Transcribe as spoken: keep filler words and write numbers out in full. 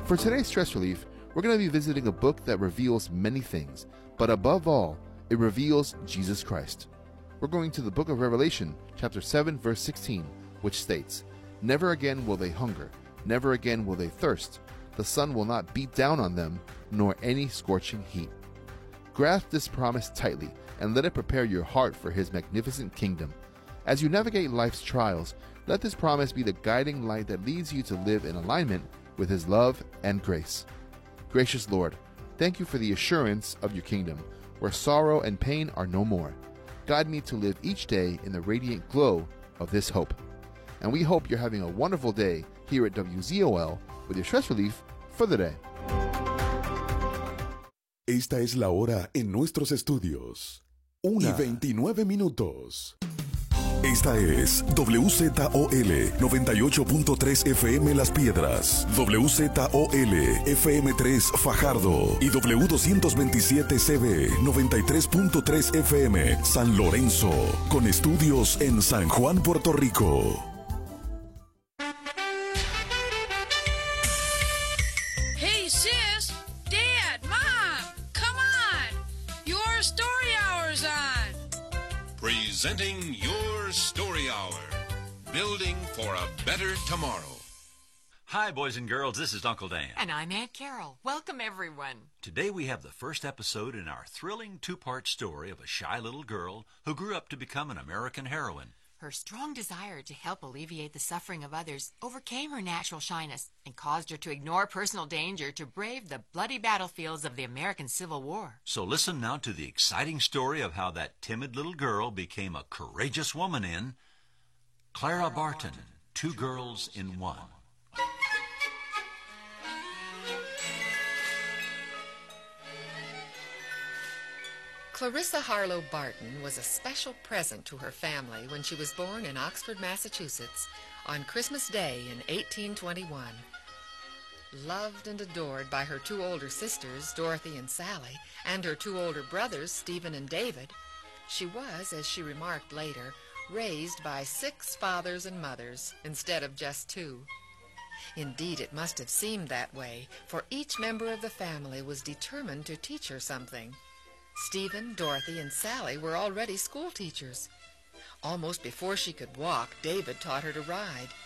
For today's stress relief, we're going to be visiting a book that reveals many things, but above all, it reveals Jesus Christ. We're going to the book of Revelation, chapter seven, verse sixteen, which states, "Never again will they hunger, never again will they thirst. The sun will not beat down on them, nor any scorching heat." Grasp this promise tightly and let it prepare your heart for His magnificent kingdom. As you navigate life's trials, let this promise be the guiding light that leads you to live in alignment with His love and grace. Gracious Lord, thank you for the assurance of your kingdom, where sorrow and pain are no more. Guide me to live each day in the radiant glow of this hope. And we hope you're having a wonderful day here at W Z O L with your stress relief for the day. Esta es la hora en nuestros estudios. Una y veintinueve minutos. Esta es W Z O L noventa y ocho punto tres F M Las Piedras, W Z O L F M tres Fajardo y W doscientos veintisiete C B noventa y tres punto tres F M San Lorenzo, con estudios en San Juan, Puerto Rico. Hey sis, Dad, Mom, come on! Your story hour's on! Presenting Your Story Hour, building for a better tomorrow. Hi, boys and girls. This is Uncle Dan. And I'm Aunt Carol. Welcome, everyone. Today we have the first episode in our thrilling two-part story of a shy little girl who grew up to become an American heroine. Her strong desire to help alleviate the suffering of others overcame her natural shyness and caused her to ignore personal danger to brave the bloody battlefields of the American Civil War. So listen now to the exciting story of how that timid little girl became a courageous woman in Clara Barton, Two Girls in One. Clarissa Harlow Barton was a special present to her family when she was born in Oxford, Massachusetts, on Christmas Day in eighteen twenty-one. Loved and adored by her two older sisters, Dorothy and Sally, and her two older brothers, Stephen and David, she was, as she remarked later, raised by six fathers and mothers instead of just two. Indeed, it must have seemed that way, for each member of the family was determined to teach her something. Stephen, Dorothy, and Sally were already school teachers. Almost before she could walk, David taught her to ride.